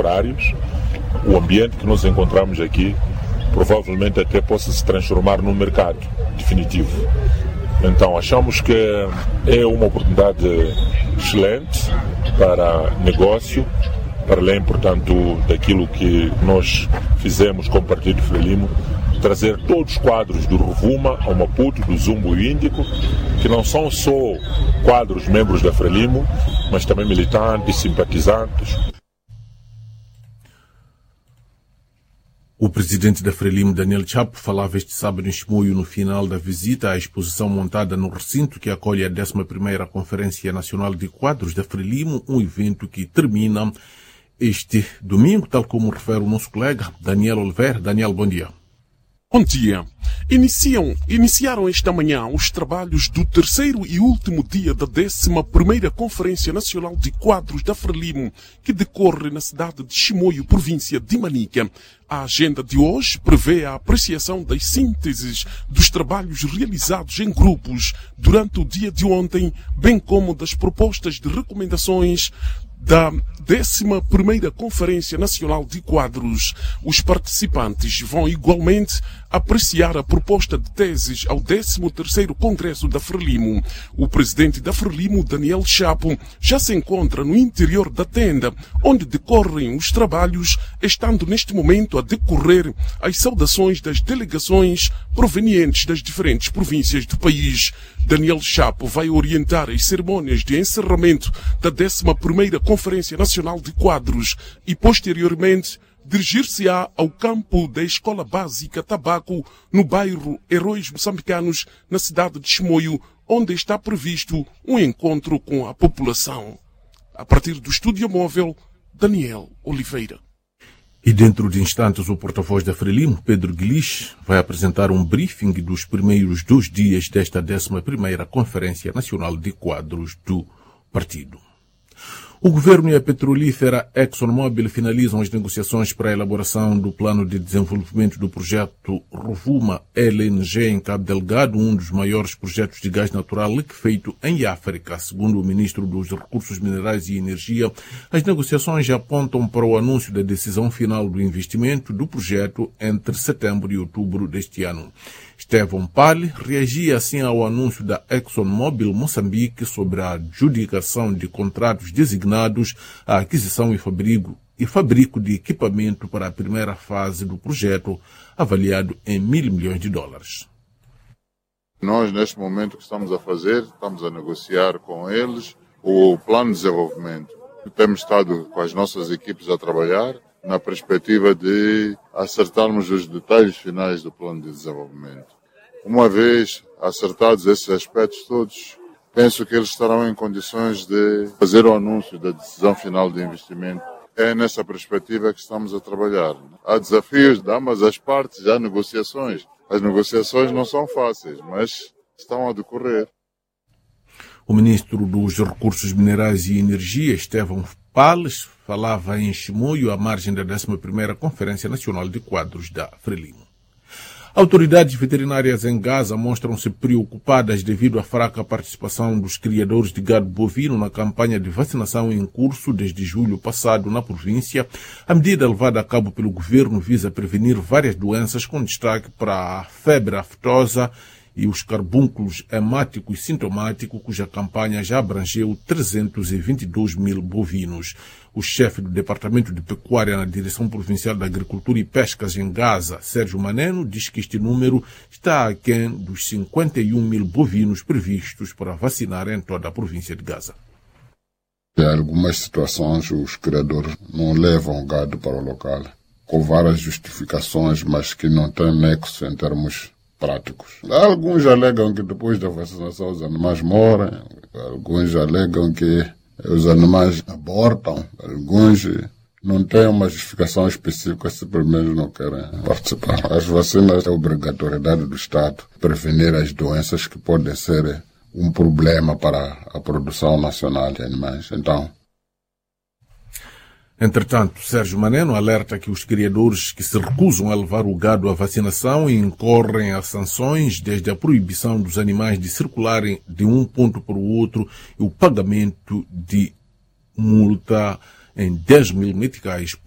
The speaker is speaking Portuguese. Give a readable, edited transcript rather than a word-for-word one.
horários, o ambiente que nós encontramos aqui provavelmente até possa se transformar num mercado definitivo. Então achamos que é uma oportunidade excelente para negócio, para além, portanto, daquilo que nós fizemos com o Partido Frelimo, trazer todos os quadros do Rovuma ao Maputo, do Zumbo e Índico, que não são só quadros membros da Frelimo, mas também militantes, simpatizantes. O presidente da Frelimo, Daniel Chapo, falava este sábado em Chimoio no final da visita à exposição montada no recinto que acolhe a 11ª Conferência Nacional de Quadros da Frelimo, um evento que termina este domingo, tal como refere o nosso colega Daniel Oliveira. Daniel, bom dia. Bom dia. Iniciaram esta manhã os trabalhos do terceiro e último dia da 11ª Conferência Nacional de Quadros da Frelimo, que decorre na cidade de Chimoio, província de Manica. A agenda de hoje prevê a apreciação das sínteses dos trabalhos realizados em grupos durante o dia de ontem, bem como das propostas de recomendações da 11ª Conferência Nacional de Quadros. Os participantes vão igualmente apreciar a proposta de teses ao 13º Congresso da Frelimo. O presidente da Frelimo, Daniel Chapo, já se encontra no interior da tenda, onde decorrem os trabalhos, estando neste momento a decorrer as saudações das delegações provenientes das diferentes províncias do país. Daniel Chapo vai orientar as cerimônias de encerramento da 11ª Conferência Nacional de Quadros e, posteriormente, dirigir-se-á ao campo da Escola Básica Tabaco, no bairro Heróis Moçambicanos, na cidade de Chimoio, onde está previsto um encontro com a população. A partir do estúdio móvel, Daniel Oliveira. E dentro de instantes, o porta-voz da Frelimo, Pedro Guilich, vai apresentar um briefing dos primeiros 2 dias desta 11ª Conferência Nacional de Quadros do Partido. O governo e a petrolífera ExxonMobil finalizam as negociações para a elaboração do plano de desenvolvimento do projeto Rovuma LNG em Cabo Delgado, um dos maiores projetos de gás natural liquefeito em África. Segundo o ministro dos Recursos Minerais e Energia, as negociações apontam para o anúncio da decisão final do investimento do projeto entre setembro e outubro deste ano. Estevão Pali reagia assim ao anúncio da ExxonMobil Moçambique sobre a adjudicação de contratos designados à aquisição e fabrico de equipamento para a primeira fase do projeto, avaliado em $1.000 milhões. Nós, neste momento, o que estamos a fazer, estamos a negociar com eles o plano de desenvolvimento. Temos estado com as nossas equipes a trabalhar na perspectiva de acertarmos os detalhes finais do plano de desenvolvimento. Uma vez acertados esses aspectos todos, penso que eles estarão em condições de fazer o anúncio da decisão final de investimento. É nessa perspectiva que estamos a trabalhar. Há desafios de ambas as partes, há negociações. As negociações não são fáceis, mas estão a decorrer. O ministro dos Recursos Minerais e Energia, Estevão Pales, falava em Chimoio à margem da 11ª Conferência Nacional de Quadros da Frelimo. Autoridades veterinárias em Gaza mostram-se preocupadas devido à fraca participação dos criadores de gado bovino na campanha de vacinação em curso desde julho passado na província. A medida levada a cabo pelo governo visa prevenir várias doenças, com destaque para a febre aftosa e os carbúnculos hemático e sintomático, cuja campanha já abrangeu 322 mil bovinos. O chefe do Departamento de Pecuária na Direção Provincial da Agricultura e Pescas em Gaza, Sérgio Maneno, diz que este número está aquém dos 51 mil bovinos previstos para vacinar em toda a província de Gaza. Em algumas situações, os criadores não levam gado para o local, com várias justificações, mas que não têm nexo em termos práticos. Alguns alegam que depois da vacinação os animais morrem, alguns alegam que os animais abortam, alguns não têm uma justificação específica, simplesmente não querem participar. As vacinas é obrigatoriedade do Estado prevenir as doenças que podem ser um problema para a produção nacional de animais. Entretanto, Sérgio Maneno alerta que os criadores que se recusam a levar o gado à vacinação incorrem a sanções, desde a proibição dos animais de circularem de um ponto para o outro e o pagamento de multa em 10 mil meticais